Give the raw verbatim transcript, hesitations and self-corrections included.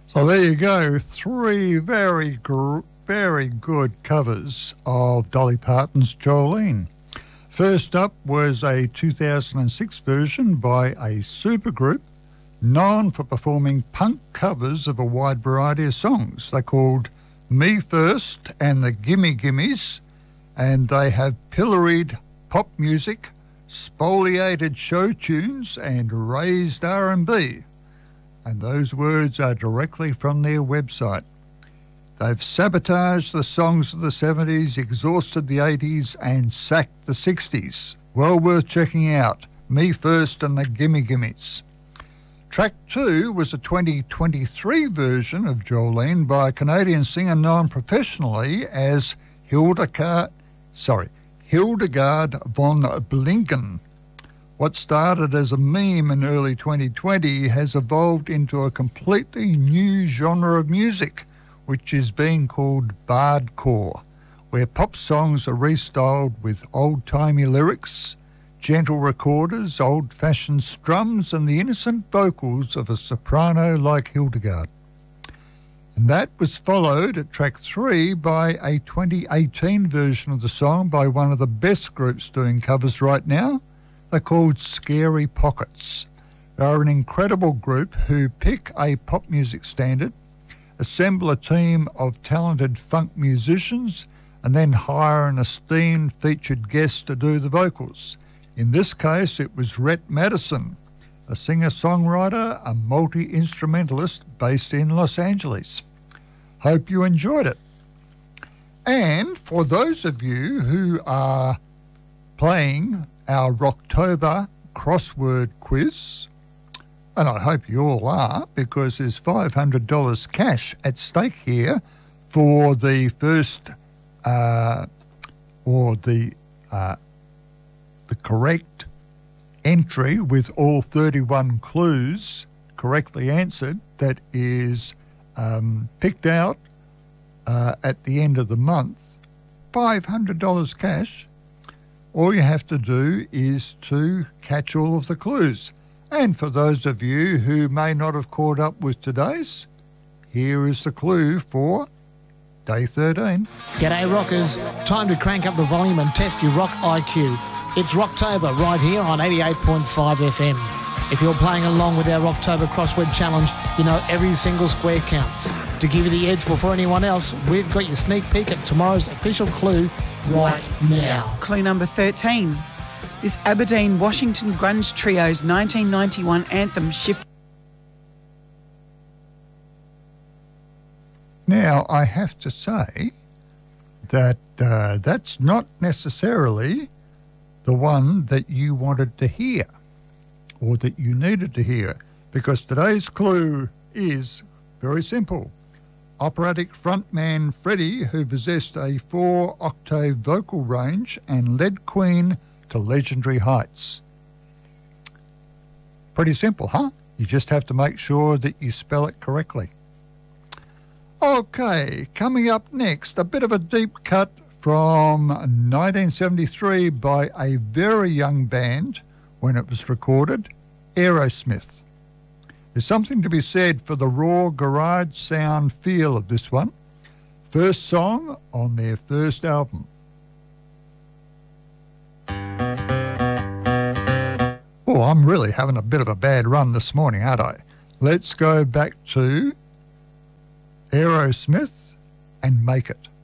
So there you go, three very, gr- very good covers of Dolly Parton's Jolene. First up was a two thousand six version by a supergroup known for performing punk covers of a wide variety of songs. They're called Me First and the Gimme Gimmes, and they have pilloried pop music, spoliated show tunes and raised R and B. And those words are directly from their website. They've sabotaged the songs of the seventies, exhausted the eighties and sacked the sixties. Well worth checking out. Me First and the Gimme Gimmes. Track two was a twenty twenty-three version of Jolene by a Canadian singer known professionally as Hildegard, sorry, Hildegard von Blinken. What started as a meme in early twenty twenty has evolved into a completely new genre of music, which is being called bardcore, where pop songs are restyled with old-timey lyrics, gentle recorders, old-fashioned strums, and the innocent vocals of a soprano like Hildegard. And that was followed at track three by a twenty eighteen version of the song by one of the best groups doing covers right now. They're called Scary Pockets. They're an incredible group who pick a pop music standard, assemble a team of talented funk musicians, and then hire an esteemed featured guest to do the vocals. In this case, it was Rhett Madison, a singer-songwriter, a multi-instrumentalist based in Los Angeles. Hope you enjoyed it. And for those of you who are playing our Rocktober crossword quiz, and I hope you all are, because there's five hundred dollars cash at stake here for the first uh, or the uh, the correct entry with all thirty-one clues correctly answered that is um, picked out uh, at the end of the month. five hundred dollars cash. All you have to do is to catch all of the clues. And for those of you who may not have caught up with today's, here is the clue for day thirteen. G'day rockers, time to crank up the volume and test your rock I Q. It's Rocktober right here on eighty-eight point five F M. If you're playing along with our Rocktober Crossword Challenge, you know every single square counts. To give you the edge before anyone else, we've got your sneak peek at tomorrow's official clue right now. Clue number thirteen. This Aberdeen Washington grunge trio's nineteen ninety-one anthem Shift. Now, I have to say that uh, that's not necessarily the one that you wanted to hear or that you needed to hear, because today's clue is very simple. Operatic frontman Freddie, who possessed a four-octave vocal range and led Queen to legendary heights. Pretty simple, huh? You just have to make sure that you spell it correctly. Okay, coming up next, a bit of a deep cut from nineteen seventy-three by a very young band when it was recorded, Aerosmith. There's something to be said for the raw garage sound feel of this one. First song on their first album. Oh, I'm really having a bit of a bad run this morning, aren't I? Let's go back to Aerosmith and Make It.